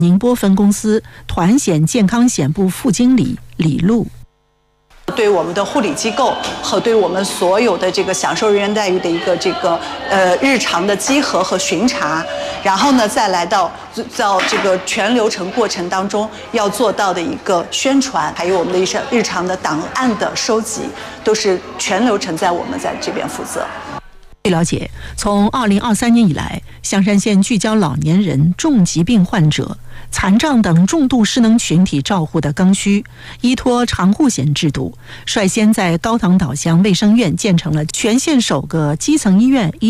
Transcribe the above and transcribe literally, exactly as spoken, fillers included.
宁波分公司团险健康险部副经理李璐。 对我们的护理机构和对我们所有的这个享受人员待遇的一个这个呃日常的稽核和巡查，然后呢再来到到这个全流程过程当中要做到的一个宣传，还有我们的一些日常的档案的收集，都是全流程在我们在这边负责。 据了解，从二零二三年以来，香山县聚焦老年人、重疾病患者、残障等重度失能群体照护的刚需，依托长护险制度，率先在高塘岛乡卫生院建成了全县首个基层医院医